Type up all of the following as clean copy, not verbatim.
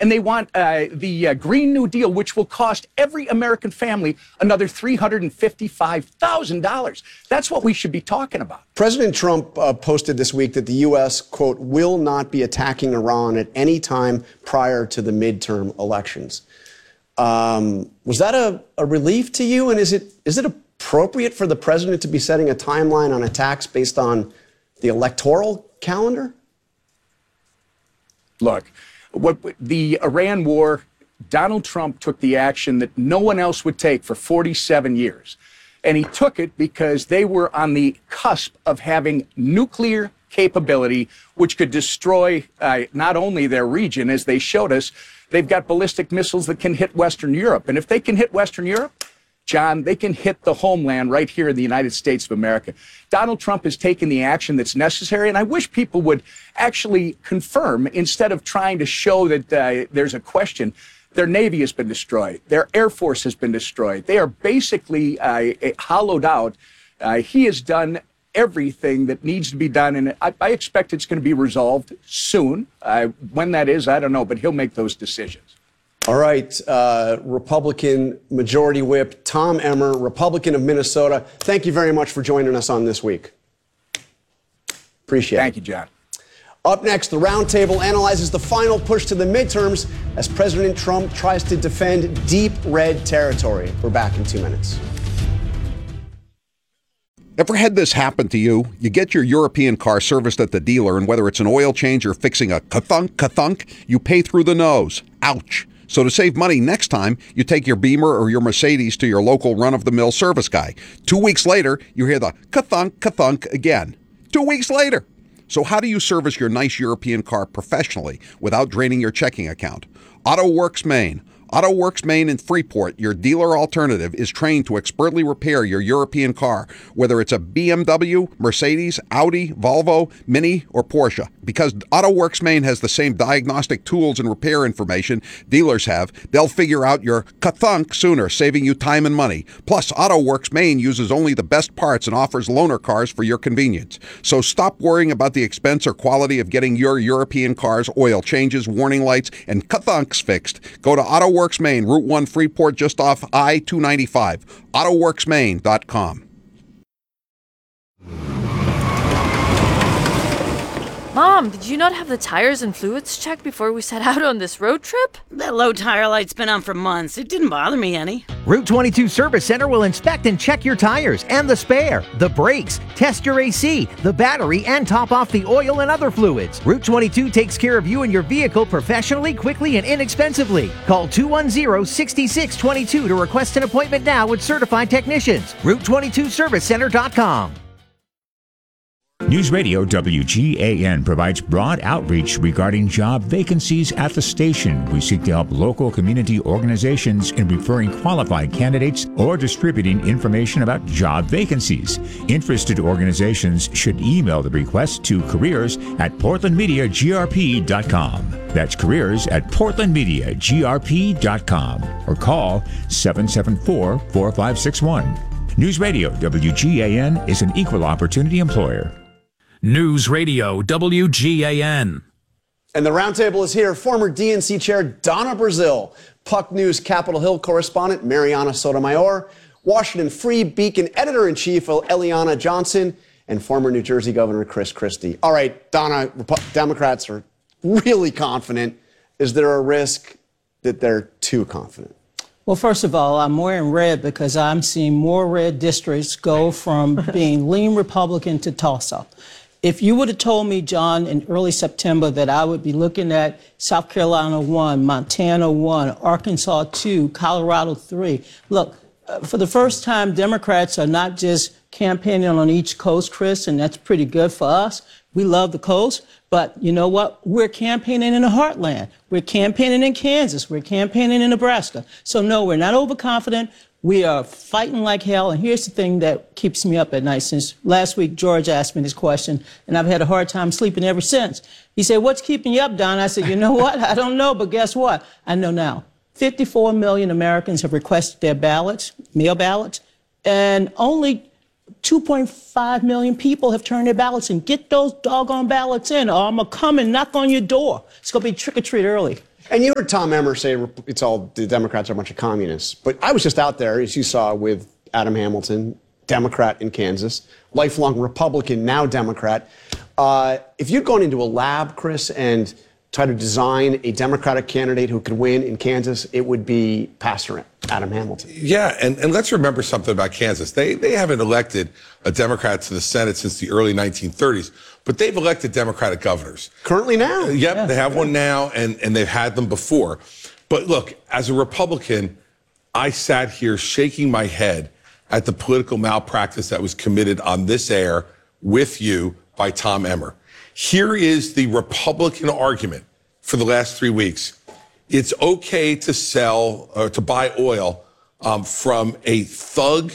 and they want the Green New Deal, which will cost every American family another $355,000. That's what we should be talking about. President Trump posted this week that the U.S., quote, will not be attacking Iran at any time prior to the midterm elections. Was that a relief to you? And is it appropriate for the president to be setting a timeline on attacks based on the electoral calendar? Look, the Iran war, Donald Trump took the action that no one else would take for 47 years. And he took it because they were on the cusp of having nuclear capability, which could destroy not only their region, as they showed us, they've got ballistic missiles that can hit Western Europe. And if they can hit Western Europe, John, they can hit the homeland right here in the United States of America. Donald Trump has taken the action that's necessary, and I wish people would actually confirm, instead of trying to show that there's a question. Their Navy has been destroyed. Their Air Force has been destroyed. They are basically hollowed out. He has done everything that needs to be done, and I expect it's going to be resolved soon. When that is, I don't know, but he'll make those decisions. All right, Republican Majority Whip Tom Emmer, Republican of Minnesota, thank you very much for joining us on This Week. Appreciate it. Thank you, John. Up next, the Roundtable analyzes the final push to the midterms as President Trump tries to defend deep red territory. We're back in 2 minutes. Ever had this happen to you? You get your European car serviced at the dealer, and whether it's an oil change or fixing a ka-thunk, you pay through the nose. Ouch. So to save money next time, you take your Beamer or your Mercedes to your local run-of-the-mill service guy. 2 weeks later, you hear the ka-thunk again. 2 weeks later. So how do you service your nice European car professionally without draining your checking account? AutoWorks Maine. AutoWorks Maine in Freeport, your dealer alternative, is trained to expertly repair your European car, whether it's a BMW, Mercedes, Audi, Volvo, Mini, or Porsche. Because AutoWorks Maine has the same diagnostic tools and repair information dealers have, they'll figure out your ka-thunk sooner, saving you time and money. Plus, AutoWorks Maine uses only the best parts and offers loaner cars for your convenience. So stop worrying about the expense or quality of getting your European car's oil changes, warning lights, and ka-thunks fixed. Go to AutoWorks Maine, Route 1 Freeport, just off I-295. AutoWorksMaine.com. Mom, did you not have the tires and fluids checked before we set out on this road trip? That low tire light's been on for months. It didn't bother me any. Route 22 Service Center will inspect and check your tires and the spare, the brakes, test your AC, the battery, and top off the oil and other fluids. Route 22 takes care of you and your vehicle professionally, quickly, and inexpensively. Call 210-6622 to request an appointment now with certified technicians. Route22ServiceCenter.com. News Radio WGAN provides broad outreach regarding job vacancies at the station. We seek to help local community organizations in referring qualified candidates or distributing information about job vacancies. Interested organizations should email the request to careers@portlandmediagrp.com. That's careers@portlandmediagrp.com or call 774-4561. News Radio WGAN is an equal opportunity employer. News Radio WGAN. And the Roundtable is here. Former DNC Chair Donna Brazile, Puck News Capitol Hill correspondent Mariana Sotomayor, Washington Free Beacon editor-in-chief Eliana Johnson, and former New Jersey Governor Chris Christie. All right, Donna, Democrats are really confident. Is there a risk that they're too confident? Well, first of all, I'm wearing red because I'm seeing more red districts go from being lean Republican to toss-up. If you would have told me, John, in early September that I would be looking at South Carolina 1, Montana 1, Arkansas 2, Colorado 3. Look, for the first time, Democrats are not just campaigning on each coast, Chris, and that's pretty good for us. We love the coast, but you know what? We're campaigning in the heartland. We're campaigning in Kansas. We're campaigning in Nebraska. So no, we're not overconfident. We are fighting like hell. And here's the thing that keeps me up at night. Since last week, George asked me this question, and I've had a hard time sleeping ever since. He said, "What's keeping you up, Don?" I said, "You know what? I don't know, but guess what? I know now. 54 million Americans have requested their ballots, mail ballots, and only 2.5 million people have turned their ballots in. Get those doggone ballots in, or I'm going to come and knock on your door. It's going to be trick-or-treat early." And you heard Tom Emmer say it's all the Democrats are a bunch of communists. But I was just out there, as you saw, with Adam Hamilton, Democrat in Kansas, lifelong Republican, now Democrat. If you'd gone into a lab, Chris, and try to design a Democratic candidate who could win in Kansas, it would be Pastor Adam Hamilton. Yeah, and let's remember something about Kansas. They haven't elected a Democrat to the Senate since the early 1930s, but they've elected Democratic governors. Currently now? Yep, yeah. They have one now, and they've had them before. But look, as a Republican, I sat here shaking my head at the political malpractice that was committed on this air with you by Tom Emmer. Here is the Republican argument for the last 3 weeks. It's okay to sell or to buy oil from a thug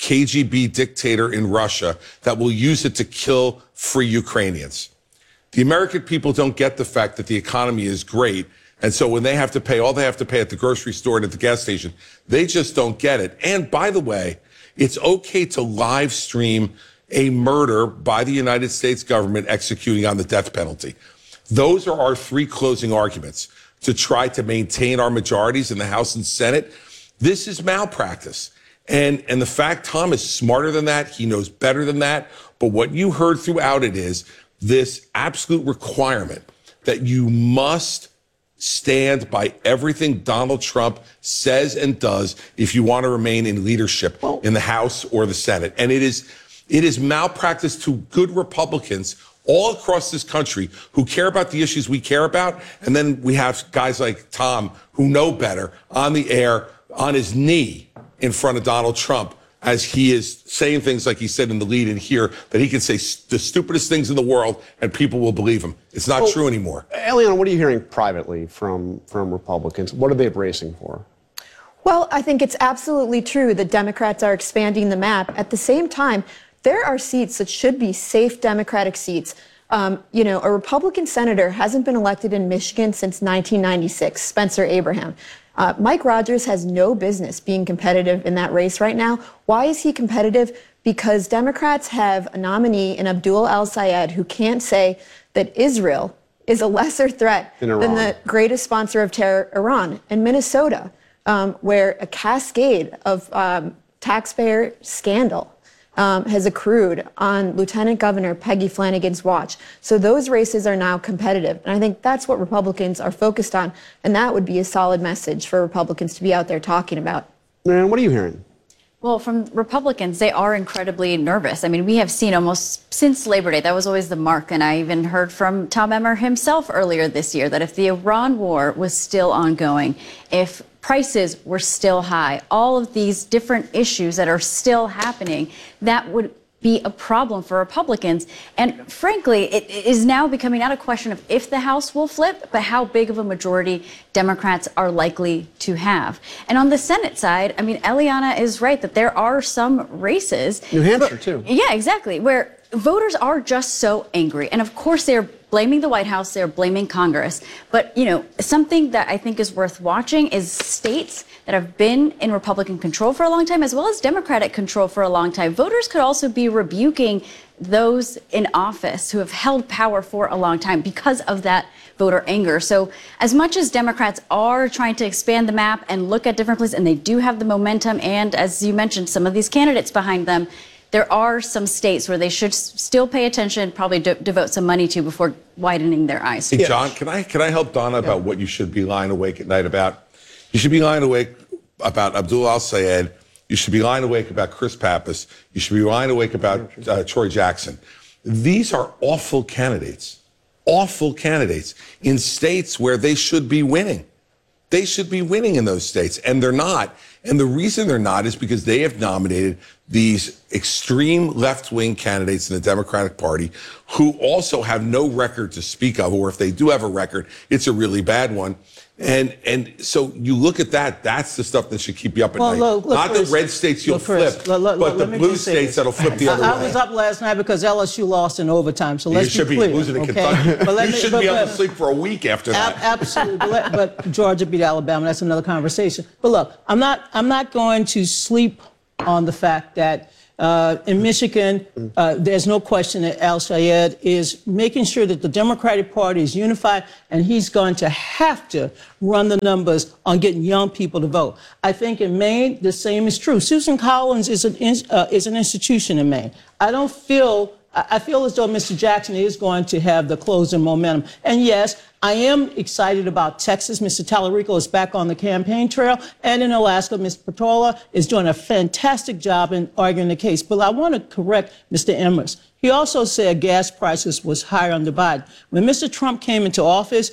KGB dictator in Russia that will use it to kill free Ukrainians. The American people don't get the fact that the economy is great. And so when they have to pay all they have to pay at the grocery store and at the gas station, they just don't get it. And by the way, it's okay to live stream a murder by the United States government executing on the death penalty. Those are our three closing arguments to try to maintain our majorities in the House and Senate. This is malpractice. And the fact Tom is smarter than that, he knows better than that. But what you heard throughout it is this absolute requirement that you must stand by everything Donald Trump says and does if you want to remain in leadership in the House or the Senate. And it is malpractice to good Republicans all across this country who care about the issues we care about. And then we have guys like Tom who know better on the air, on his knee in front of Donald Trump, as he is saying things like he said in the lead in here, that he can say the stupidest things in the world and people will believe him. It's not true anymore. Eliana, what are you hearing privately from Republicans? What are they bracing for? Well, I think it's absolutely true that Democrats are expanding the map. At the same time, there are seats that should be safe Democratic seats. A Republican senator hasn't been elected in Michigan since 1996, Spencer Abraham. Mike Rogers has no business being competitive in that race right now. Why is he competitive? Because Democrats have a nominee in Abdul al-Sayed who can't say that Israel is a lesser threat than the greatest sponsor of terror, Iran. In Minnesota, where a cascade of taxpayer scandal has accrued on Lieutenant Governor Peggy Flanagan's watch. So those races are now competitive. And I think that's what Republicans are focused on. And that would be a solid message for Republicans to be out there talking about. And what are you hearing? Well, from Republicans, they are incredibly nervous. I mean, we have seen almost since Labor Day, that was always the mark. And I even heard from Tom Emmer himself earlier this year that if the Iran war was still ongoing, if prices were still high, all of these different issues that are still happening, that would be a problem for Republicans. And frankly, it is now becoming not a question of if the House will flip, but how big of a majority Democrats are likely to have. And on the Senate side, I mean, Eliana is right that there are some races. New Hampshire, too. Yeah, exactly, where voters are just so angry. And of course, they're blaming the White House, they're blaming Congress. But, something that I think is worth watching is states that have been in Republican control for a long time, as well as Democratic control for a long time. Voters could also be rebuking those in office who have held power for a long time because of that voter anger. So as much as Democrats are trying to expand the map and look at different places, and they do have the momentum, and as you mentioned, some of these candidates behind them, there are some states where they should still pay attention, probably devote some money to before widening their eyes. Hey, John, can I help Donna about what you should be lying awake at night about? You should be lying awake about Abdul al-Sayed. You should be lying awake about Chris Pappas. You should be lying awake about Troy Jackson. These are awful candidates in states where they should be winning. They should be winning in those states, and they're not. And the reason they're not is because they have nominated these extreme left-wing candidates in the Democratic Party who also have no record to speak of, or if they do have a record, it's a really bad one. And so you look at that, that's the stuff that should keep you up at night. Look, not the red states you'll flip, but the blue states that'll flip the other way. I was up last night because LSU lost in overtime, so let's be clear. You should be losing in Kentucky. You should be able to sleep for a week after that. Absolutely, but Georgia beat Alabama. That's another conversation. But look, I'm not going to sleep on the fact that In Michigan, there's no question that Al Sayed is making sure that the Democratic Party is unified, and he's going to have to run the numbers on getting young people to vote. I think in Maine, the same is true. Susan Collins is an institution in Maine. I feel as though Mr. Jackson is going to have the closing momentum. And yes, I am excited about Texas. Mr. Tallarico is back on the campaign trail. And in Alaska, Ms. Petrola is doing a fantastic job in arguing the case. But I want to correct Mr. Emmers. He also said gas prices was higher under Biden. When Mr. Trump came into office,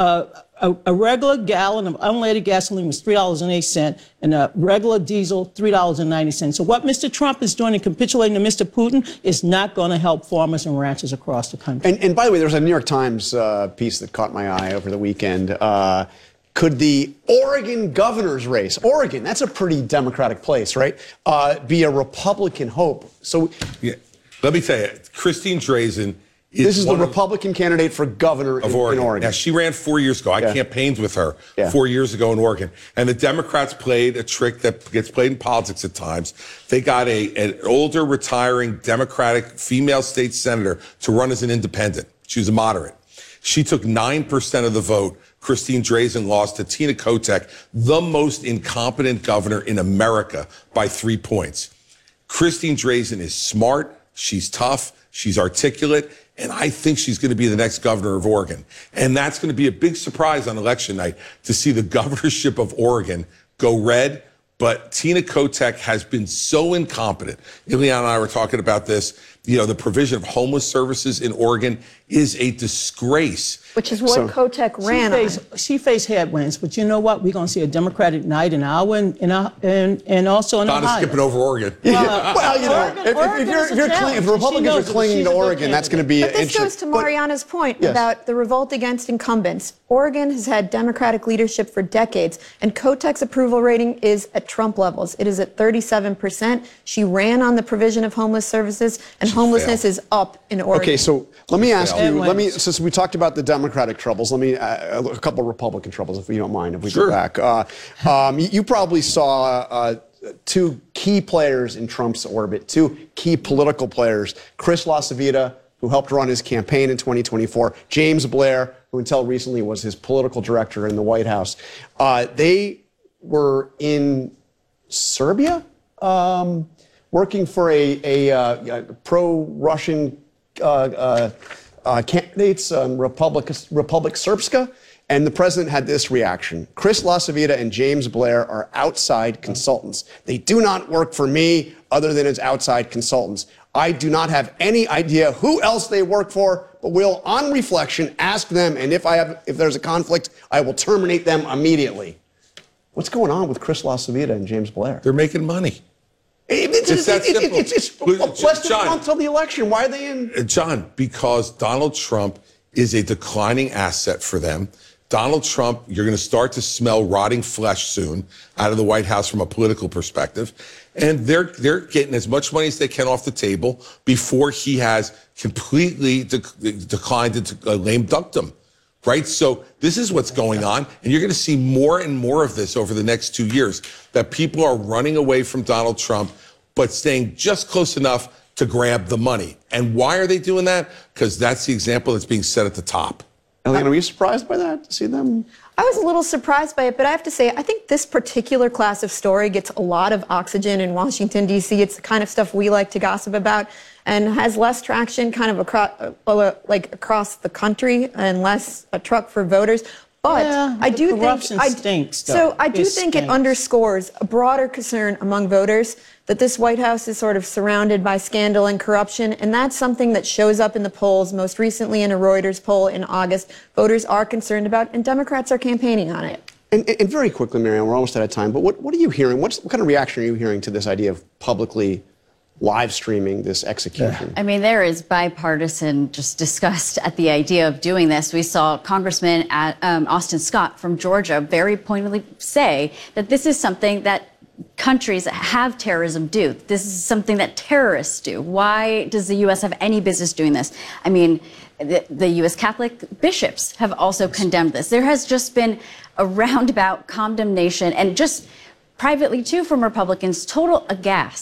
a regular gallon of unleaded gasoline was $3.08, and a regular diesel, $3.90. So what Mr. Trump is doing in capitulating to Mr. Putin is not going to help farmers and ranchers across the country. And by the way, there was a New York Times piece that caught my eye over the weekend. Could the Oregon governor's race, Oregon, that's a pretty Democratic place, right, be a Republican hope? So, yeah. Let me tell you, Christine Drazan this is the Republican candidate for governor in Oregon. Now, she ran 4 years ago. I campaigned with her 4 years ago in Oregon. And the Democrats played a trick that gets played in politics at times. They got an older, retiring Democratic female state senator to run as an independent. She was a moderate. She took 9% of the vote. Christine Drazan lost to Tina Kotek, the most incompetent governor in America, by 3 points. Christine Drazan is smart. She's tough. She's articulate. And I think she's going to be the next governor of Oregon. And that's going to be a big surprise on election night to see the governorship of Oregon go red. But Tina Kotek has been so incompetent. Ileana and I were talking about this. You know, the provision of homeless services in Oregon is a disgrace. Which is what Kotek ran on. She faced headwinds, but you know what? We're going to see a Democratic night in Iowa and also in Ohio. Donna's skipping over Oregon. Well, you know, if the Republicans are clinging to Oregon, that's going to be interesting. But this goes to Mariana's point about the revolt against incumbents. Oregon has had Democratic leadership for decades, and Kotek's approval rating is at Trump levels. It is at 37%. She ran on the provision of homeless services, and homelessness is up in Oregon. Okay, so let me ask you, since we talked about the Democratic troubles, let me, a couple of Republican troubles, if you don't mind, if we go back. You probably saw two key players in Trump's orbit, two key political players, Chris LaCivita, who helped run his campaign in 2024, James Blair, who until recently was his political director in the White House. They were in Serbia, working for a pro-Russian candidates, Republic Srpska, and the president had this reaction. Chris LaCivita and James Blair are outside consultants. They do not work for me other than as outside consultants. I do not have any idea who else they work for, but will, on reflection, ask them, and if there's a conflict, I will terminate them immediately. What's going on with Chris LaCivita and James Blair? They're making money. It's less than a month till the election. Why are they in? John, because Donald Trump is a declining asset for them. Donald Trump, you're going to start to smell rotting flesh soon out of the White House from a political perspective. And they're getting as much money as they can off the table before he has completely declined into lame duckdom. Right? So this is what's going on. And you're going to see more and more of this over the next 2 years, that people are running away from Donald Trump, but staying just close enough to grab the money. And why are they doing that? Because that's the example that's being set at the top. Eliana, were you surprised by that, to see them? I was a little surprised by it, but I have to say, I think this particular class of story gets a lot of oxygen in Washington, D.C. It's the kind of stuff we like to gossip about, and has less traction kind of across the country and less a truck for voters. But I do think it underscores a broader concern among voters that this White House is sort of surrounded by scandal and corruption, and that's something that shows up in the polls. Most recently in a Reuters poll in August, voters are concerned about, and Democrats are campaigning on it. And very quickly, Marianne, we're almost out of time, but what are you hearing? What kind of reaction are you hearing to this idea of publicly live streaming this execution? I mean, there is bipartisan just disgust at the idea of doing this. We saw Congressman Austin Scott from Georgia very pointedly say that this is something that countries that have terrorism do. This is something that terrorists do. Why does the U.S. have any business doing this? I mean, the U.S. Catholic bishops have also condemned this. There has just been a roundabout condemnation, and just privately, too, from Republicans, total aghast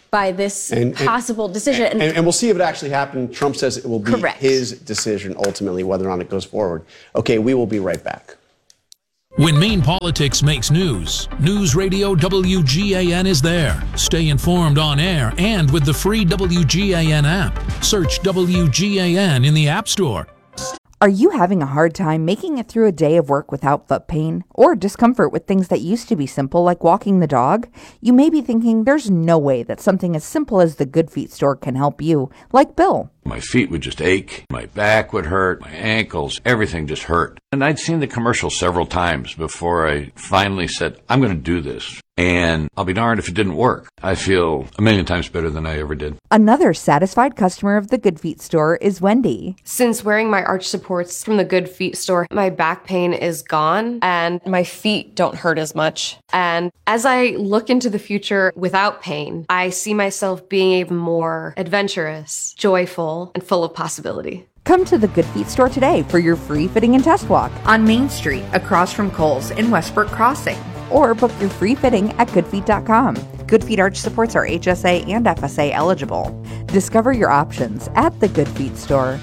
by this possible decision. And we'll see if it actually happened. Trump says it will be Correct. his decision ultimately whether or not it goes forward. Okay, we will be right back. When Maine politics makes news, News Radio WGAN is there. Stay informed on air and with the free WGAN app. Search WGAN in the App Store. Are you having a hard time making it through a day of work without foot pain or discomfort with things that used to be simple like walking the dog? You may be thinking there's no way that something as simple as the Good Feet store can help you, like Bill. My feet would just ache, my back would hurt, my ankles, everything just hurt. And I'd seen the commercial several times before I finally said, I'm going to do this. And I'll be darned if it didn't work. I feel a million times better than I ever did. Another satisfied customer of the Good Feet store is Wendy. Since wearing my arch supports from the Good Feet store, my back pain is gone and my feet don't hurt as much. And as I look into the future without pain, I see myself being even more adventurous, joyful, and full of possibility. Come to the Good Feet store today for your free fitting and test walk on Main Street across from Kohl's in Westbrook Crossing. Or book your free fitting at goodfeet.com. Good Feet arch supports are HSA and FSA eligible. Discover your options at the Good Feet store.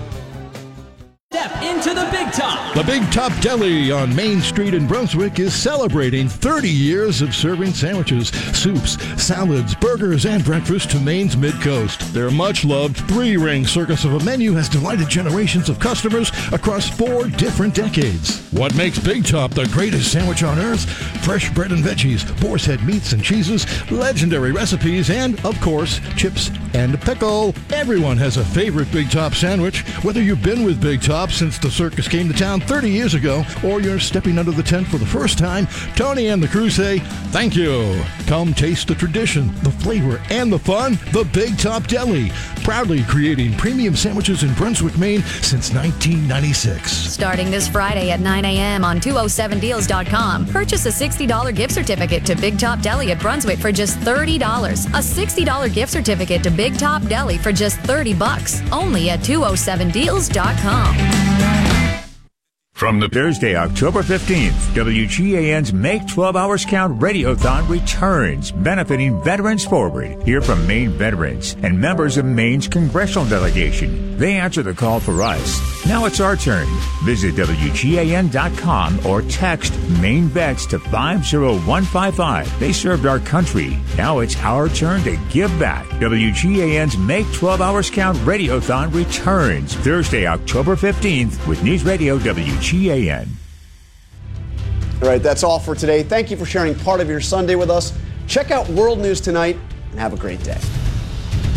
Step into the Big Top. The Big Top Deli on Main Street in Brunswick is celebrating 30 years of serving sandwiches, soups, salads, burgers, and breakfast to Maine's Mid-Coast. Their much-loved three-ring circus of a menu has delighted generations of customers across 4 different decades. What makes Big Top the greatest sandwich on earth? Fresh bread and veggies, boar's head meats and cheeses, legendary recipes, and, of course, chips and pickle. Everyone has a favorite Big Top sandwich, whether you've been with Big Top since the circus came to town 30 years ago, or you're stepping under the tent for the first time. Tony and the crew say, thank you. Come taste the tradition, the flavor, and the fun. The Big Top Deli, proudly creating premium sandwiches in Brunswick, Maine since 1996. Starting this Friday at 9 a.m. on 207deals.com. Purchase a $60 gift certificate to Big Top Deli at Brunswick for just $30. A $60 gift certificate to Big Top Deli for just $30. Only at 207deals.com. From the Thursday, October 15th, WGAN's Make 12 Hours Count Radiothon returns, benefiting Veterans Forward. Hear from Maine veterans and members of Maine's congressional delegation. They answer the call for us. Now it's our turn. Visit WGAN.com or text Maine Vets to 50155. They served our country. Now it's our turn to give back. WGAN's Make 12 Hours Count Radiothon returns Thursday, October 15th with News Radio WGAN. All right, that's all for today. Thank you for sharing part of your Sunday with us. Check out World News Tonight and have a great day.